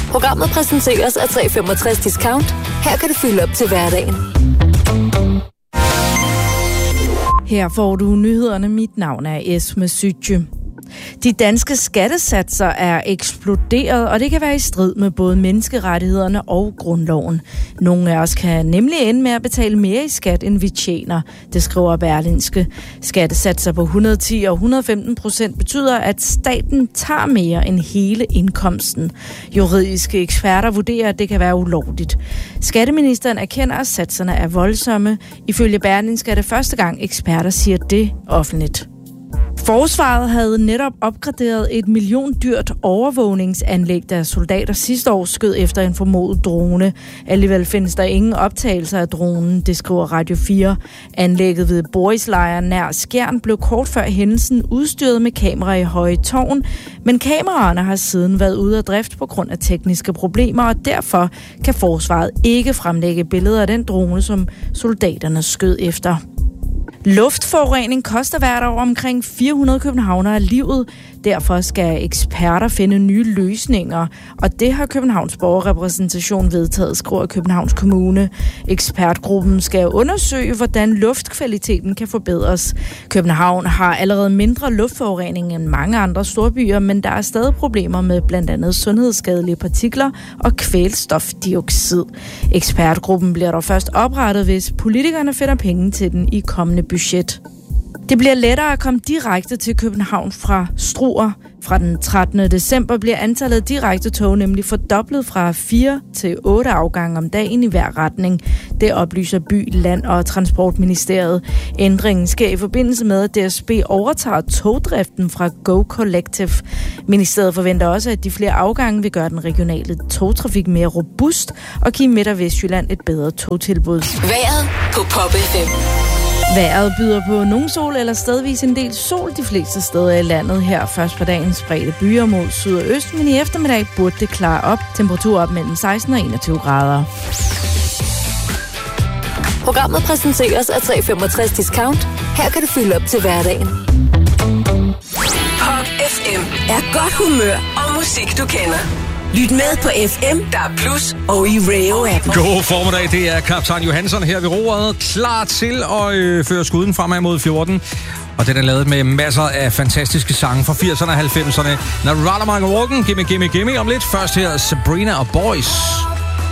Programmet præsenteres af 365 Discount. Her kan du fylde op til hverdagen. Her får du nyhederne. Mit navn er Esme Sytje. De danske skattesatser er eksploderet, og det kan være i strid med både menneskerettighederne og grundloven. Nogle af os kan nemlig ende med at betale mere i skat, end vi tjener, det skriver Berlingske. Skattesatser på 110 og 115% betyder, at staten tager mere end hele indkomsten. Juridiske eksperter vurderer, at det kan være ulovligt. Skatteministeren erkender, at satserne er voldsomme. Ifølge Berlingske er det første gang, eksperter siger det offentligt. Forsvaret havde netop opgraderet et milliondyrt overvågningsanlæg, da soldater sidste år skød efter en formodet drone. Alligevel findes der ingen optagelser af dronen, det skriver Radio 4. Anlægget ved Borislejren nær Skjern blev kort før hændelsen udstyret med kamera i Høje Tårn, men kameraerne har siden været ude af drift på grund af tekniske problemer, og derfor kan forsvaret ikke fremlægge billeder af den drone, som soldaterne skød efter. Luftforurening koster hvert år omkring 400 københavnere livet. Derfor skal eksperter finde nye løsninger, og det har Københavns Borgerrepræsentation vedtaget, skriver Københavns Kommune. Ekspertgruppen skal undersøge, hvordan luftkvaliteten kan forbedres. København har allerede mindre luftforurening end mange andre storbyer, men der er stadig problemer med blandt andet sundhedsskadelige partikler og kvælstofdioxid. Ekspertgruppen bliver dog først oprettet, hvis politikerne finder penge til den i kommende budget. Det bliver lettere at komme direkte til København fra Struer. Fra den 13. december bliver antallet af direkte tog nemlig fordoblet fra 4 til 8 afgange om dagen i hver retning. Det oplyser By, Land og Transportministeriet. Ændringen sker i forbindelse med, at DSB overtager togdriften fra Go Collective. Ministeriet forventer også, at de flere afgange vil gøre den regionale togtrafik mere robust og give Midt- og Vestjylland et bedre togtilbud. Vejret på Pop FM. Vejret byder på nogen sol eller stedvis en del sol de fleste steder i landet. Her først på dagen spredte byer mod syd og øst, men i eftermiddag burde det klare op. Temperatur op mellem 16 og 21 grader. Programmet præsenteres af 365 Discount. Her kan du fylde op til hverdagen. Pop FM er godt humør og musik, du kender. Lyt med på FM, der er Plus og i Rayo-appen. God formiddag, det er kaptajn Johansson her ved roret, klar til at føre skuden fremad mod 14. Og den er lavet med masser af fantastiske sange fra 80'erne og 90'erne. Narada Mark Walken, Gimme Gimme Gimme om lidt. Først her Sabrina og Boys.